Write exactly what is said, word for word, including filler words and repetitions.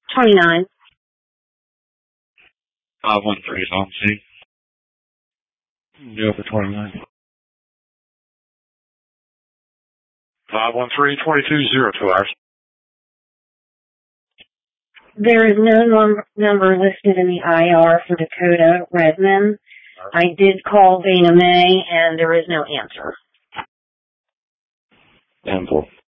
twenty-nine. five one three is on scene. Go for twenty-nine. five one three, twenty-two zero two hours. There is no num- number listed in the I R for Dakota Redmond. I did call Dana May, and there is no answer. ten four.